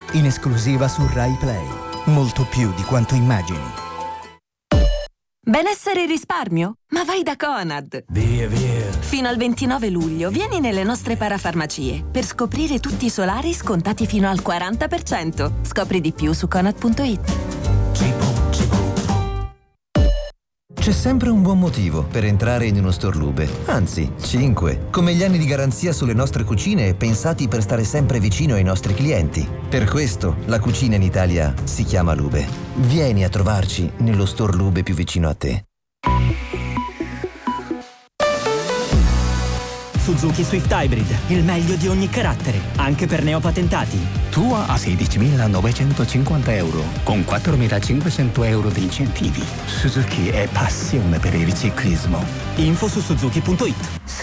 in esclusiva su Rai Play. Molto più di quanto immagini. Benessere e risparmio? Ma vai da Conad! Via, via! Fino al 29 luglio vieni nelle nostre parafarmacie per scoprire tutti i solari scontati fino al 40%. Scopri di più su Conad.it. C'è sempre un buon motivo per entrare in uno store Lube. Anzi, 5. Come gli anni di garanzia sulle nostre cucine pensati per stare sempre vicino ai nostri clienti. Per questo la cucina in Italia si chiama Lube. Vieni a trovarci nello store Lube più vicino a te. Suzuki Swift Hybrid, il meglio di ogni carattere, anche per neopatentati. Tua a 16.950 euro, con 4.500 euro di incentivi. Suzuki è passione per il ciclismo. Info su Suzuki.it.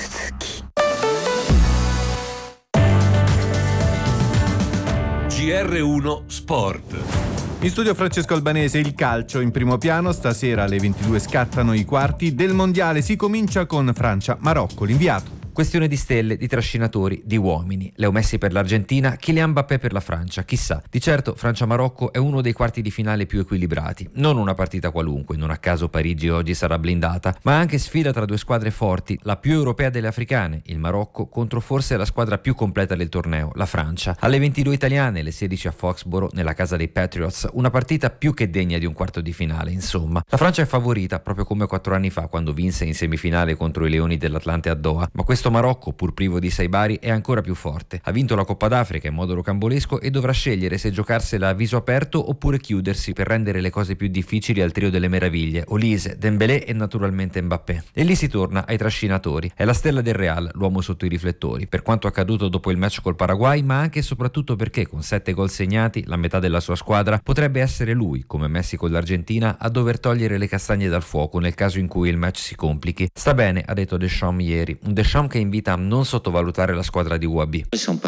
GR1 Sport. In studio Francesco Albanese, il calcio in primo piano. Stasera alle 22 scattano i quarti del mondiale. Si comincia con Francia-Marocco. L'inviato. Questione di stelle, di trascinatori, di uomini. Leo Messi per l'Argentina, Kylian Mbappé per la Francia. Chissà. Di certo Francia-Marocco è uno dei quarti di finale più equilibrati. Non una partita qualunque, non a caso Parigi oggi sarà blindata, ma anche sfida tra due squadre forti, la più europea delle africane, il Marocco, contro forse la squadra più completa del torneo, la Francia. Alle 22 italiane, le 16 a Foxborough, nella casa dei Patriots, una partita più che degna di un quarto di finale, insomma. La Francia è favorita, proprio come 4 anni fa, quando vinse in semifinale contro i Leoni dell'Atlante a Doha, ma questo Marocco, pur privo di Saibari, è ancora più forte. Ha vinto la Coppa d'Africa in modo rocambolesco e dovrà scegliere se giocarsela a viso aperto oppure chiudersi per rendere le cose più difficili al trio delle meraviglie, Olise, Dembélé e naturalmente Mbappé. E lì si torna ai trascinatori. È la stella del Real, l'uomo sotto i riflettori, per quanto accaduto dopo il match col Paraguay, ma anche e soprattutto perché con 7 gol segnati, la metà della sua squadra, potrebbe essere lui, come Messi con l'Argentina, a dover togliere le castagne dal fuoco nel caso in cui il match si complichi. Sta bene, ha detto Deschamps ieri, un Deschamps che invita a non sottovalutare la squadra di UAB.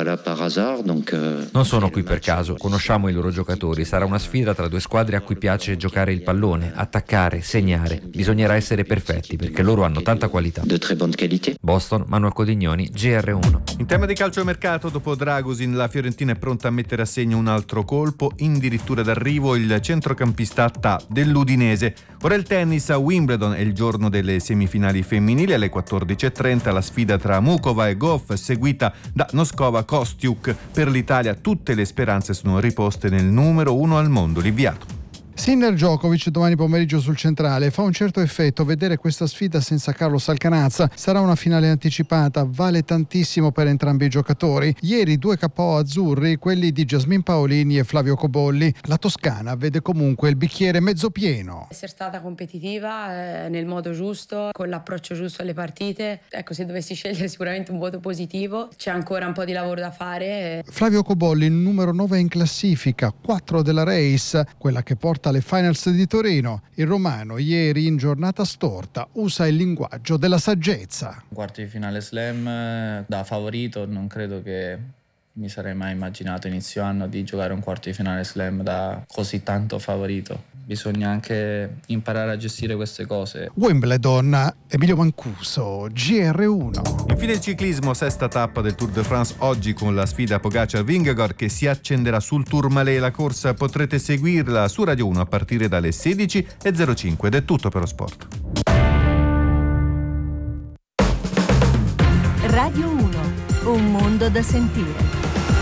Non sono qui per caso, conosciamo i loro giocatori, sarà una sfida tra due squadre a cui piace giocare il pallone, attaccare, segnare. Bisognerà essere perfetti perché loro hanno tanta qualità. Boston, Manuel Codignoni, GR1. In tema di calciomercato, dopo Dragusin, la Fiorentina è pronta a mettere a segno un altro colpo, addirittura d'arrivo il centrocampista Attà dell'Udinese. Ora il tennis a Wimbledon, è il giorno delle semifinali femminili alle 14.30, la sfida tra Mukova e Goff, seguita da Noskova-Kostiuk. Per l'Italia tutte le speranze sono riposte nel numero 1 al mondo, l'inviato. Sinner Djokovic domani pomeriggio sul centrale. Fa un certo effetto vedere questa sfida senza Carlos Alcaraz. Sarà una finale anticipata, vale tantissimo per entrambi i giocatori. Ieri 2 KO azzurri, quelli di Jasmine Paolini e Flavio Cobolli. La toscana vede comunque il bicchiere mezzo pieno. Essere stata competitiva nel modo giusto, con l'approccio giusto alle partite. Ecco, se dovessi scegliere sicuramente un voto positivo, c'è ancora un po' di lavoro da fare. Flavio Cobolli numero 9 in classifica, 4 della race, quella che porta alle finals di Torino. Il romano ieri in giornata storta usa il linguaggio della saggezza. Quarti di finale slam da favorito, non credo che mi sarei mai immaginato inizio anno di giocare un quarto di finale slam da così tanto favorito. Bisogna anche imparare a gestire queste cose. Wimbledon, Emilio Mancuso, GR1. Infine il ciclismo, sesta tappa del Tour de France oggi con la sfida Pogacar-Vingegaard che si accenderà sul Tourmalet. La corsa potrete seguirla su Radio 1 a partire dalle 16.05 ed è tutto per lo sport. Radio 1, un mondo da sentire.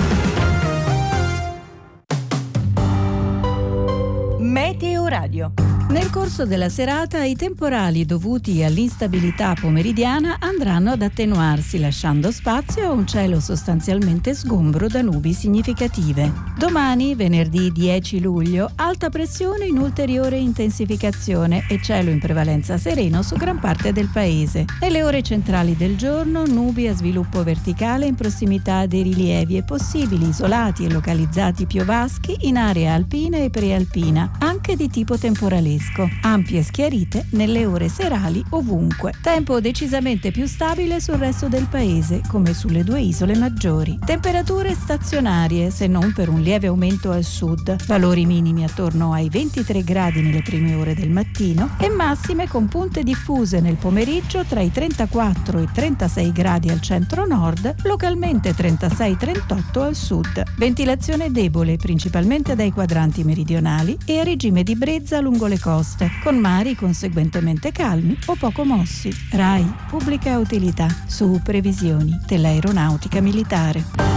Meteo Radio. Nel corso della serata i temporali dovuti all'instabilità pomeridiana andranno ad attenuarsi, lasciando spazio a un cielo sostanzialmente sgombro da nubi significative. Domani, venerdì 10 luglio, alta pressione in ulteriore intensificazione e cielo in prevalenza sereno su gran parte del paese. Nelle ore centrali del giorno, nubi a sviluppo verticale in prossimità dei rilievi e possibili isolati e localizzati piovaschi in area alpina e prealpina, anche di tipo temporalesco. fresco, ampie schiarite nelle ore serali ovunque. Tempo decisamente più stabile sul resto del paese, come sulle 2 isole maggiori. Temperature stazionarie, se non per un lieve aumento al sud. Valori minimi attorno ai 23 gradi nelle prime ore del mattino e massime con punte diffuse nel pomeriggio tra i 34 e i 36 gradi al centro-nord, localmente 36-38 al sud. Ventilazione debole principalmente dai quadranti meridionali e a regime di brezza lungo le coste, con mari conseguentemente calmi o poco mossi. RAI Pubblica Utilità, su previsioni dell'aeronautica militare.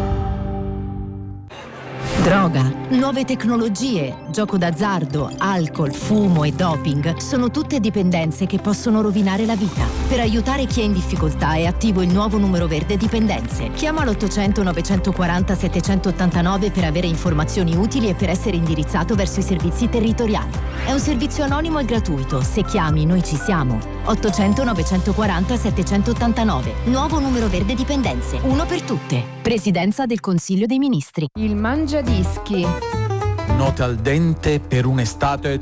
Droga, nuove tecnologie, gioco d'azzardo, alcol, fumo e doping sono tutte dipendenze che possono rovinare la vita. Per aiutare chi è in difficoltà è attivo il nuovo numero verde dipendenze. Chiama l'800 940 789 per avere informazioni utili e per essere indirizzato verso i servizi territoriali. È un servizio anonimo e gratuito. Se chiami, noi ci siamo. 800 940 789. Nuovo numero verde dipendenze. Uno per tutte. Presidenza del Consiglio dei Ministri. Il Mangiadischi. Note al dente per un'estate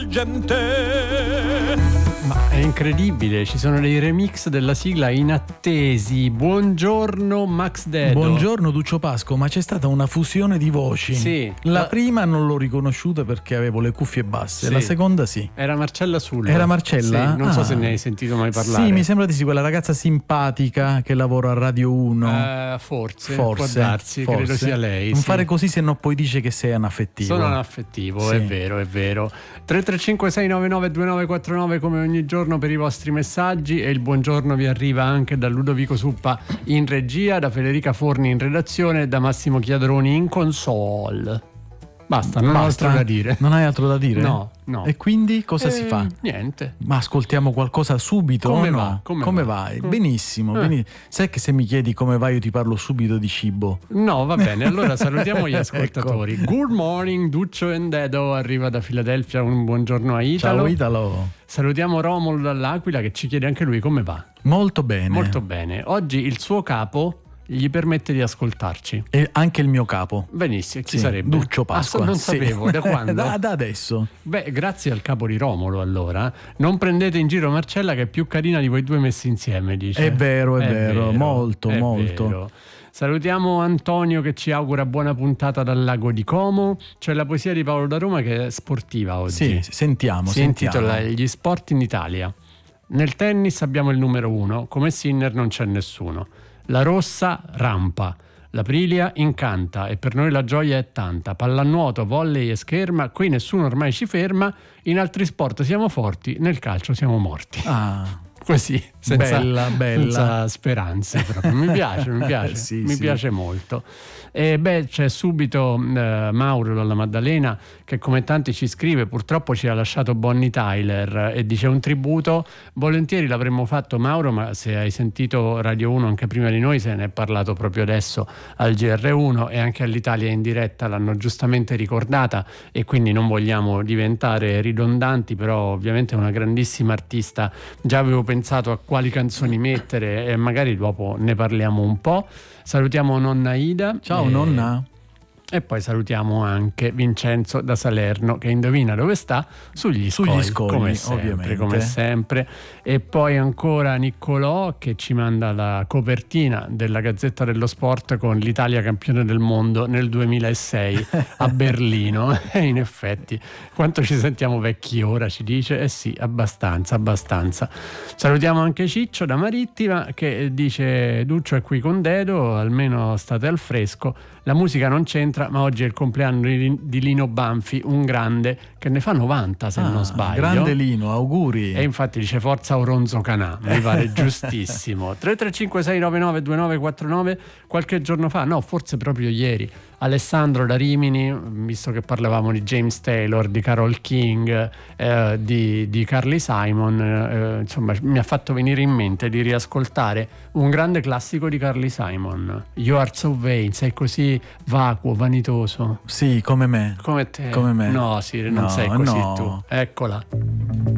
travolgente. Ma è incredibile, ci sono dei remix della sigla inattesi. Buongiorno Max Dedo. Buongiorno Duccio Pasco, ma c'è stata una fusione di voci. Sì. La prima non l'ho riconosciuta perché avevo le cuffie basse, Sì. La seconda sì. Era Marcella Sullo. Era Marcella? Sì, non so se ne hai sentito mai parlare. Sì, mi sembra di sì, quella ragazza simpatica che lavora a Radio 1. Forse, può darsi, forse. credo sia lei. Non sì. fare così, se no poi dice che sei anaffettivo. Sono anaffettivo, Sì. è vero. 335 699 2949 come ogni giorno per i vostri messaggi, e il buongiorno vi arriva anche da Ludovico Suppa in regia, da Federica Forni in redazione e da Massimo Chiadroni in console. Basta, non ho altro da dire. Non hai altro da dire? No. E quindi cosa si fa? Niente. Ma ascoltiamo qualcosa subito? Come o no? va? Come vai? Benissimo, Sai che se mi chiedi come vai io ti parlo subito di cibo. No, va bene, allora salutiamo gli Ecco. ascoltatori. Good morning, Duccio and Dedo arriva da Filadelfia, un buongiorno a Italo. Ciao Italo. Salutiamo Romolo dall'Aquila che ci chiede anche lui come va. Molto bene. Molto bene. Oggi il suo capo gli permette di ascoltarci. E anche il mio capo. Benissimo, chi Sì, sarebbe? Duccio Pasqua. Non Sì. sapevo, da quando? da adesso. Beh, grazie al capo di Romolo allora. Non prendete in giro Marcella che è più carina di voi due messi insieme, dice. È vero, molto. Vero. Salutiamo Antonio che ci augura buona puntata dal lago di Como. C'è la poesia di Paolo da Roma che è sportiva oggi. Sì, sentiamo. Si intitola Gli sport in Italia. Nel tennis abbiamo il numero 1, come Sinner non c'è nessuno. La rossa rampa, l'Aprilia incanta e per noi la gioia è tanta. Pallanuoto, volley e scherma, qui nessuno ormai ci ferma. In altri sport siamo forti, nel calcio siamo morti. Così, senza speranze proprio. Mi piace, Sì, mi piace molto. E c'è subito Mauro dalla Maddalena che come tanti ci scrive, purtroppo ci ha lasciato Bonnie Tyler e dice un tributo, volentieri l'avremmo fatto Mauro, ma se hai sentito Radio 1 anche prima di noi se ne è parlato proprio adesso al GR1 e anche all'Italia in diretta l'hanno giustamente ricordata e quindi non vogliamo diventare ridondanti, però ovviamente è una grandissima artista. Già avevo pensato a quali canzoni mettere e magari dopo ne parliamo un po'. Salutiamo nonna Ida. Ciao nonna. E poi salutiamo anche Vincenzo da Salerno che indovina dove sta, sugli scogli come sempre. E poi ancora Niccolò che ci manda la copertina della Gazzetta dello Sport con l'Italia campione del mondo nel 2006 a Berlino. E in effetti quanto ci sentiamo vecchi ora, ci dice. Eh sì, abbastanza. Salutiamo anche Ciccio da Marittima che dice: Duccio è qui con Dedo, almeno state al fresco, la musica non c'entra, ma oggi è il compleanno di Lino Banfi, un grande che ne fa 90 se non sbaglio. Grande Lino, auguri. E infatti dice forza Oronzo Canà, mi pare giustissimo. 335 699 2949. Qualche giorno fa, no forse proprio ieri, Alessandro da Rimini, visto che parlavamo di James Taylor, di Carole King, di Carly Simon, insomma mi ha fatto venire in mente di riascoltare un grande classico di Carly Simon, You Are So Vain. Sei così vacuo, vanitoso. Sì, come me. Come te. Come me. No, sì, non sei così tu. Eccola.